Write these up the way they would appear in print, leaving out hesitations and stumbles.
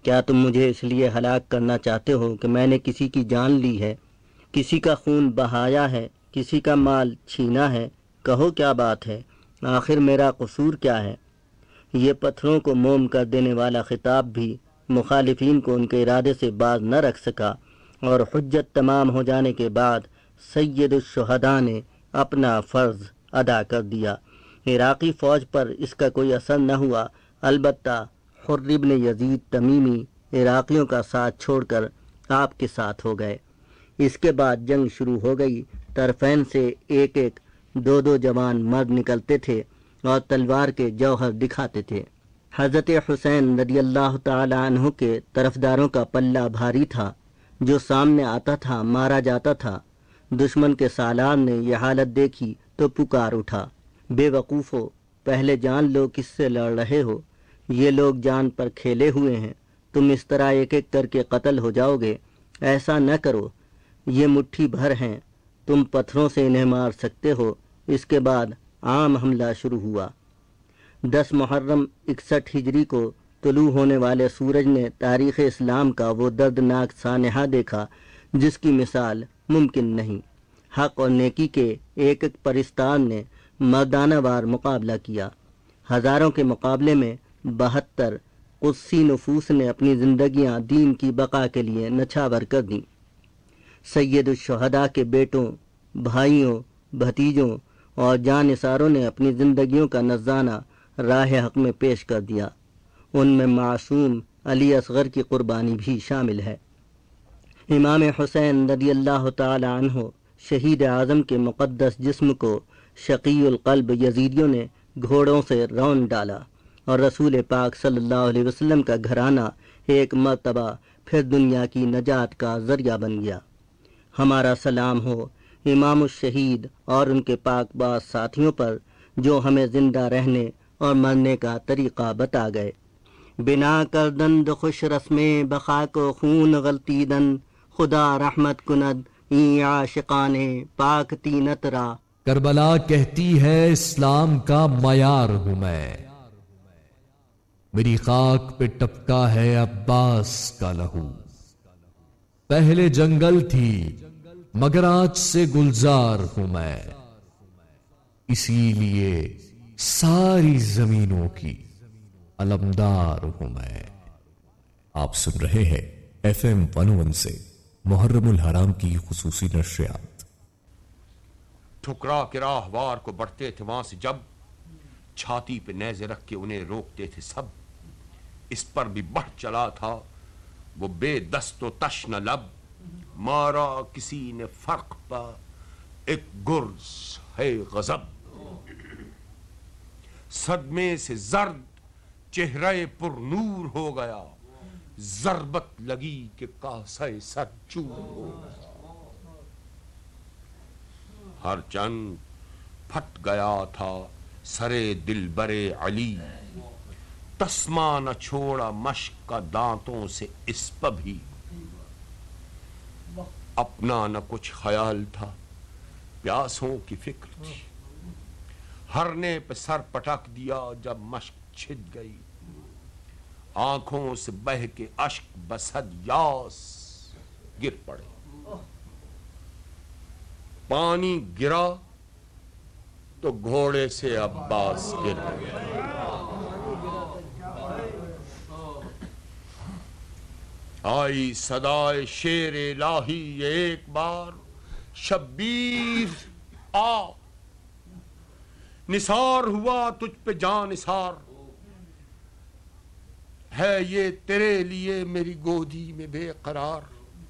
کیا تم مجھے اس لیے ہلاک کرنا چاہتے ہو کہ میں نے کسی کی جان لی ہے، کسی کا خون بہایا ہے، کسی کا مال چھینا ہے؟ کہو کیا بات ہے، آخر میرا قصور کیا ہے؟ یہ پتھروں کو موم کر دینے والا خطاب بھی مخالفین کو ان کے ارادے سے باز نہ رکھ سکا، اور حجت تمام ہو جانے کے بعد سید الشہداء نے اپنا فرض ادا کر دیا۔ عراقی فوج پر اس کا کوئی اثر نہ ہوا، البتہ حر ابن یزید تمیمی عراقیوں کا ساتھ چھوڑ کر آپ کے ساتھ ہو گئے۔ اس کے بعد جنگ شروع ہو گئی۔ طرفین سے ایک ایک دو دو جوان مرد نکلتے تھے اور تلوار کے جوہر دکھاتے تھے۔ حضرت حسین رضی اللہ تعالی عنہ کے طرفداروں کا پلہ بھاری تھا، جو سامنے آتا تھا مارا جاتا تھا۔ دشمن کے سالار نے یہ حالت دیکھی تو پکار اٹھا، بے وقوفو، پہلے جان لو کس سے لڑ رہے ہو، یہ لوگ جان پر کھیلے ہوئے ہیں، تم اس طرح ایک ایک کر کے قتل ہو جاؤ گے، ایسا نہ کرو، یہ مٹھی بھر ہیں، تم پتھروں سے انہیں مار سکتے ہو۔ اس کے بعد عام حملہ شروع ہوا۔ 10 محرم 61 ہجری کو طلوع ہونے والے سورج نے تاریخ اسلام کا وہ دردناک سانحہ دیکھا جس کی مثال ممکن نہیں۔ حق اور نیکی کے ایک ایک پرستار نے مردانہ وار مقابلہ کیا۔ ہزاروں کے مقابلے میں 72 قدسی نفوس نے اپنی زندگیاں دین کی بقا کے لیے نچھاور کر دیں۔ سید الشہداء کے بیٹوں، بھائیوں، بھتیجوں اور جانثاروں نے اپنی زندگیوں کا نذرانہ راہ حق میں پیش کر دیا۔ ان میں معصوم علی اصغر کی قربانی بھی شامل ہے۔ امام حسین رضی اللہ تعالی عنہ شہید اعظم کے مقدس جسم کو شقی القلب یزیدیوں نے گھوڑوں سے رون ڈالا، اور رسول پاک صلی اللہ علیہ وسلم کا گھرانہ ایک مرتبہ پھر دنیا کی نجات کا ذریعہ بن گیا۔ ہمارا سلام ہو امام الشہید اور ان کے پاک باز ساتھیوں پر، جو ہمیں زندہ رہنے اور مرنے کا طریقہ بتا گئے۔ بنا کردند خوش رسمیں بقا کو خون غلطی دن، خدا رحمت کند این عاشقان پاک تینت را۔ کربلا کہتی ہے اسلام کا معیار ہوں میں، میری خاک پہ ٹپکا ہے عباس کا لہو۔ پہلے جنگل تھی مگر آج سے گلزار ہوں میں، اسی لیے ساری زمینوں کی علمدار ہوں میں۔ آپ سن رہے ہیں FM 101 سے محرم الحرام کی خصوصی نشریات۔ ٹھکرا کے راہوار کو بڑھتے تھے وہاں سے جب، چھاتی پہ نیزے رکھ کے انہیں روکتے تھے سب۔ اس پر بھی بڑھ چلا تھا وہ بے دست و تشنہ لب، مارا کسی نے فرق پا ایک گرز ہے غضب۔ صدمے سے زرد چہرہ پر نور ہو گیا، ضربت لگی کہ کاسہ سر چور ہو گیا۔ ہر چند پھٹ گیا تھا سرے دلبر علی، تسمہ نہ چھوڑا مشق کا دانتوں سے اس پہ بھی۔ اپنا نہ کچھ خیال تھا، پیاسوں کی فکر تھی، ہرنے پہ سر پٹک دیا جب مشق چھٹ گئی۔ آنکھوں سے بہ کے اشک بصد یاس گر پڑے۔ پانی گرا تو گھوڑے سے عباس گر گیا۔ آئی صدائے شیر الہی یہ ایک بار، شبیر آ، نثار ہوا تجھ پہ جان نثار، ہے یہ تیرے لیے میری گودی میں بے قرار۔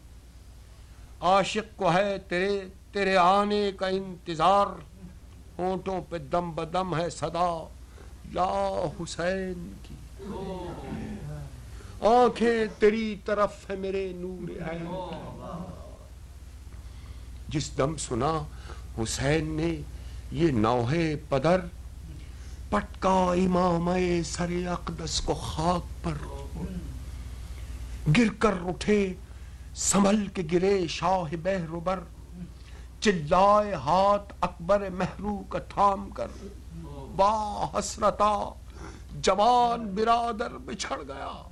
عاشق کو ہے تیرے آنے کا انتظار، ہونٹوں پہ دم بدم ہے صدا یا حسین کی۔ آنکھیں تیری طرف ہے میرے نور عین کی۔ جس دم سنا حسین نے یہ نوحے پدر، پٹکا امامہ سر اقدس کو خاک پر، گر کر اٹھے سنبھل کے گرے شاہ بہروبر، چلائے ہاتھ اکبر محرو کا تھام کر، واہ حسرتا جوان برادر بچھڑ گیا۔